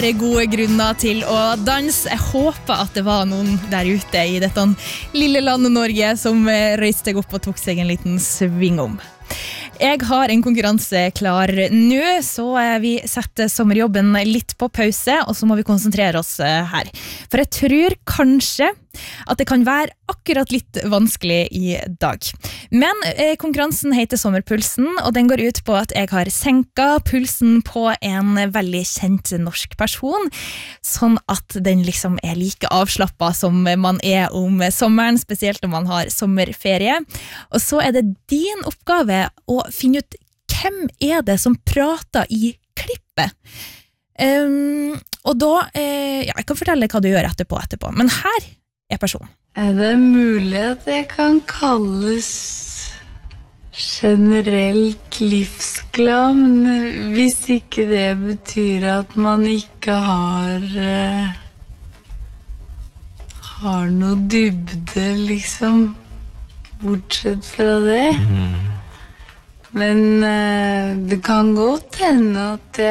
Gode grunner til å danse. Jeg håper at det var noen der ute i dette lille landet Norge som røyste opp og tok seg en liten sving om. Jeg har en konkurranse klar nå, så vi setter sommerjobben litt på pause, og så må vi konsentrere oss her. For jeg tror kanskje at det kan være akkurat litt vanskelig i dag. Men konkurransen heter Sommerpulsen, og den går ut på at jeg har senket pulsen på en veldig kjent norsk person, sånn at den liksom er like avslappet som man er om sommeren, spesielt når man har sommerferie. Og så er det din oppgave å finne ut hvem er det som prater i klippet. Og da, jeg kan fortelle hva du gjør etterpå, men her er personen. Er det mulig at jeg kan kalles generelt livsglad, men hvis ikke det betyr at man ikke har noe dybde, liksom, bortsett fra det. Men det kan godt hende at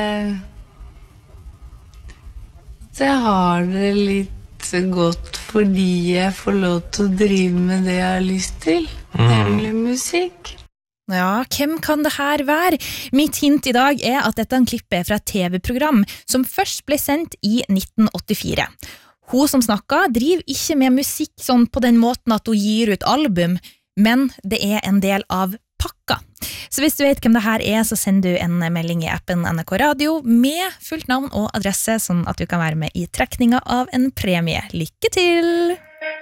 jeg har det litt godt fordi jeg får lov til å drive med det jeg har lyst til, nemlig musikk. Ja, hvem kan det her være? Mitt hint i dag er at dette klippet er fra et TV-program som først ble sendt i 1984. Hun som snakket driver ikke med musikk sånn på den måten at hun gir ut album, men det er en del av pakka. Så hvis du vet hvem det her er, så sender du en melding i appen NRK Radio med fullt navn og adresse, sånn at du kan være med i trekninga av en premie. Lykke til!